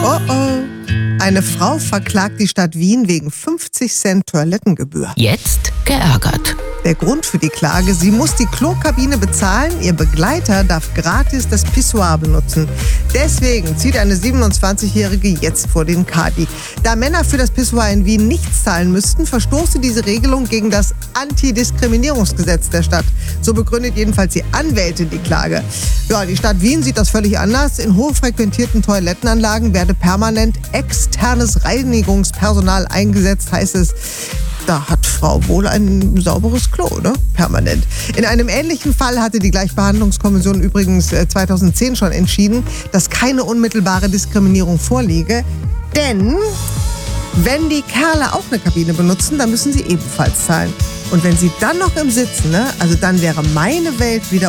Oh oh. Eine Frau verklagt die Stadt Wien wegen 50 Cent Toilettengebühr. Jetzt geärgert. Der Grund für die Klage: Sie muss die Klokabine bezahlen, ihr Begleiter darf gratis das Pissoir benutzen. Deswegen zieht eine 27-Jährige jetzt vor den Kadi. Da Männer für das Pissoir in Wien nichts zahlen müssten, verstoße diese Regelung gegen das Antidiskriminierungsgesetz der Stadt. So begründet jedenfalls die Anwältin die Klage. Ja, die Stadt Wien sieht das völlig anders. In hochfrequentierten Toilettenanlagen werde permanent externes Reinigungspersonal eingesetzt, heißt es. Da hat Frau wohl ein sauberes Klo, ne? Permanent. In einem ähnlichen Fall hatte die Gleichbehandlungskommission übrigens 2010 schon entschieden, dass keine unmittelbare Diskriminierung vorliege. Denn wenn die Kerle auch eine Kabine benutzen, dann müssen sie ebenfalls zahlen. Und wenn sie dann noch im Sitzen, ne? Also dann wäre meine Welt wieder